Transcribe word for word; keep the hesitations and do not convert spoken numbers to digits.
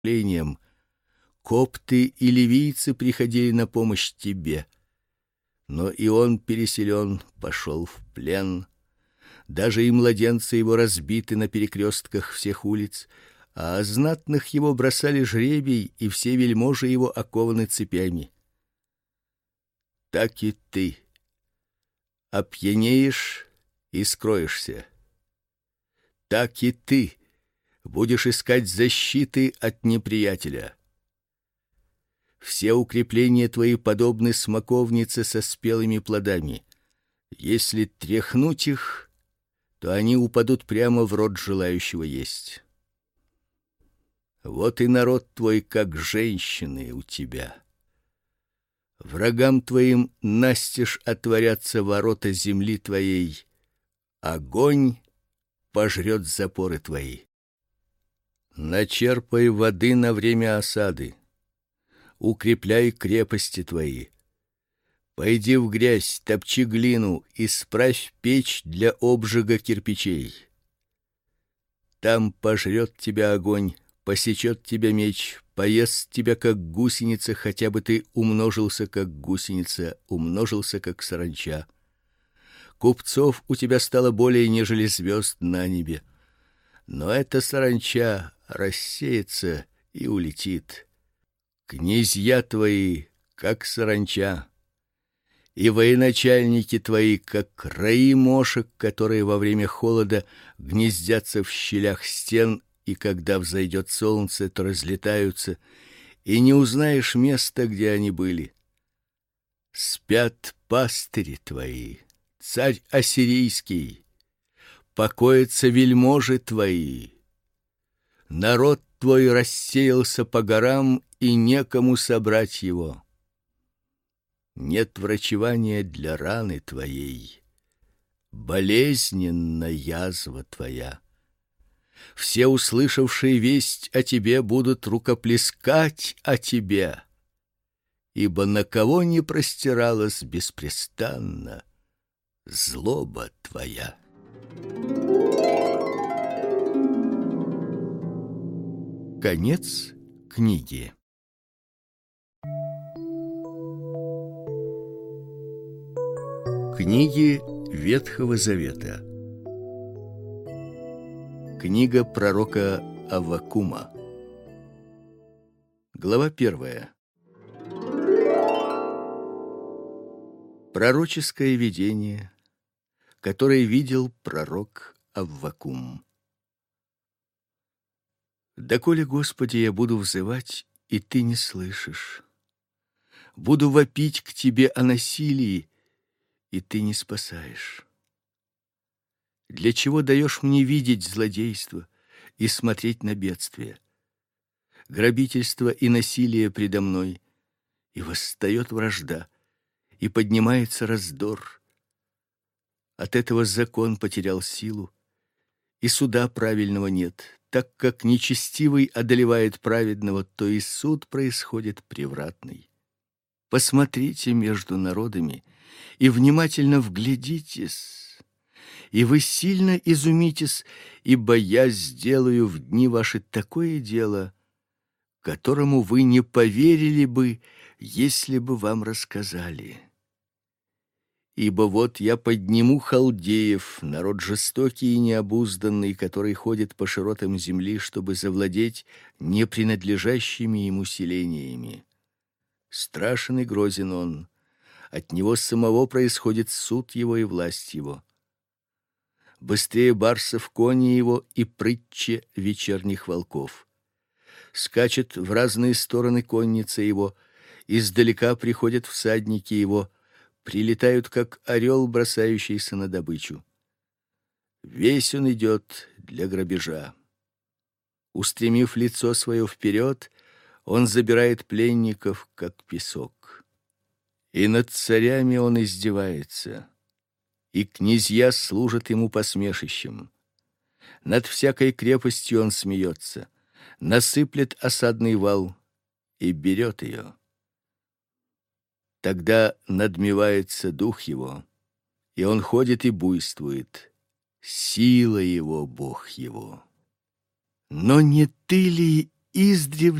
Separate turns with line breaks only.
лением. Копты и ливийцы приходили на помощь тебе. Но и он переселен, пошел в плен. Даже и младенцы его разбиты на перекрестках всех улиц, а о знатных его бросали жребий, и все вельможи его окованы цепями. Так и ты опьянеешь и скроешься. Так и ты будешь искать защиты от неприятеля. Все укрепления твои подобны смоковнице со спелыми плодами. Если тряхнуть их, то они упадут прямо в рот желающего есть. Вот и народ твой, как женщины у тебя. Врагам твоим настежь отворятся ворота земли твоей. Огонь пожрет запоры твои. Начерпай воды на время осады. Укрепляй крепости твои. Пойди в грязь, топчи глину, исправь печь для обжига кирпичей. Там пожрет тебя огонь, посечет тебя меч, поест тебя как гусеница, хотя бы ты умножился как гусеница, умножился как саранча. Купцов у тебя стало более, нежели звезд на небе. Но эта саранча рассеется и улетит. Князья твои, как саранча, и военачальники твои, как раи мошек, которые во время холода гнездятся в щелях стен, и когда взойдет солнце, то разлетаются, и не узнаешь места, где они были. Спят пастыри твои, царь ассирийский, покоятся вельможи твои. Народ твой рассеялся по горам, и некому собрать его. Нет врачевания для раны твоей, болезненна язва твоя. Все услышавшие весть о тебе будут рукоплескать о тебе, ибо на кого не простиралась беспрестанно злоба твоя. Конец книги. Книги Ветхого Завета. Книга пророка Аввакума. Глава первая. Пророческое видение, которое видел пророк Аввакум. Доколе, Господи, я буду взывать, и Ты не слышишь. Буду вопить к Тебе о насилии, и Ты не спасаешь. Для чего даешь мне видеть злодейство и смотреть на бедствие? Грабительство и насилие предо мной, и восстает вражда, и поднимается раздор. От этого закон потерял силу, и суда правильного нет. Так как нечестивый одолевает праведного, то и суд происходит превратный. Посмотрите между народами и внимательно вглядитесь, и вы сильно изумитесь, ибо я сделаю в дни ваши такое дело, которому вы не поверили бы, если бы вам рассказали. Ибо вот я подниму халдеев, народ жестокий и необузданный, который ходит по широтам земли, чтобы завладеть непринадлежащими ему селениями. Страшен и грозен он, от него самого происходит суд его и власть его. Быстрее барсов кони его и прытче вечерних волков. Скачет в разные стороны конница его, издалека приходят всадники его, прилетают, как орел, бросающийся на добычу. Весь он идет для грабежа. Устремив лицо свое вперед, он забирает пленников, как песок. И над царями он издевается, и князья служат ему посмешищем. Над всякой крепостью он смеется, насыплет осадный вал и берет ее. Тогда надмевается дух его, и он ходит и буйствует. Сила его, Бог его. Но не ты ли издревле